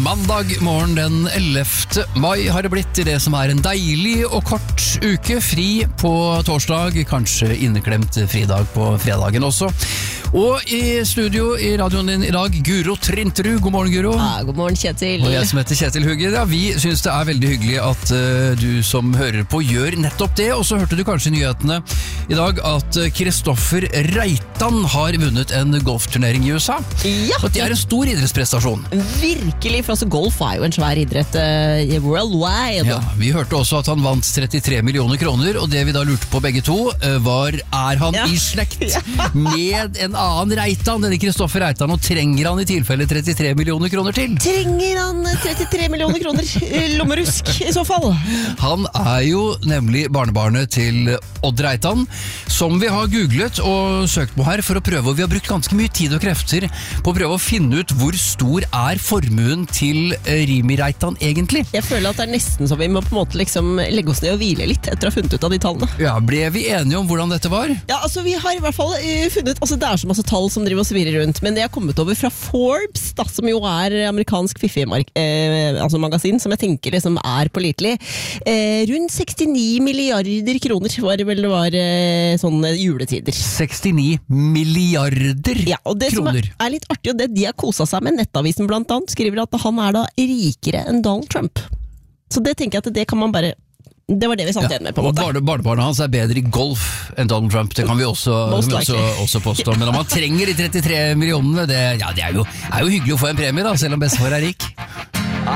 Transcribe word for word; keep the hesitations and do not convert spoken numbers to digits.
Mandag morgen den ellevte mai har det blitt i det som er en deilig og kort uke. Fri på torsdag, kanskje inneklemt fridag på fredagen også. Og i studio i radioen din i dag, Guro Trinterud. God morgen, Guro. Ja, god morgen, Kjetil. Og jeg som heter Kjetil Hugge. Ja, vi synes det er veldig hyggelig at uh, du som hører på gjør nettopp det. Og så hørte du kanskje i nyhetene i dag at Kristoffer Reitan har vunnet en golfturnering i U S A. Ja. Og det er en stor idrettsprestasjon. Virkelig, for altså golf er jo en svær idrett uh, worldwide. Ja, vi hørte også at han vant trettitre millioner kroner, og det vi da lurte på begge to uh, var, er han ja. i slekt ja. med en annen Reitan, denne Kristoffer Reitan, og trenger han i tilfelle trettitre millioner kroner til? Trenger han trettitre millioner kroner lommerusk i så fall? Han er jo nemlig barnebarnet til Odd Reitan, som vi har googlet og søkt på her for å prøve, og vi har brukt ganske mye tid og krefter på å prøve å finne ut hvor stor er formuen til Rimi Reitan egentlig. Jeg føler at det er nesten så vi må på en måte liksom legge oss ned og hvile litt etter å ha funnet ut av de tallene. Ja, ble vi enige om hvordan dette var? Ja, altså vi har i hvert fall uh, funnet, altså det er så masse tall som driver og svirrer rundt, men det har kommet over fra Forbes, da, som jo er amerikansk fiffig-magasin, eh, altså magasin, som jeg tenker liksom er pålitelig. Eh, rundt sekstini milliarder kroner var det vel det var eh, sånne juletider. sekstini milliarder ja, og det kroner. Som er, er litt artig, og det de har koset seg med, Nettavisen blant annet, skriver at han er da rikere enn Donald Trump. Så det tenker jeg at det kan man bare... Det var det vi satt igjen med på en måte. Og barnebarnet hans er bedre i golf enn Donald Trump, det kan vi også, kan vi også, også påstå. Men om han trenger de trettitre millionene, det, ja, det er, jo, er jo hyggelig å få en premie da, selv om bestefar er rik.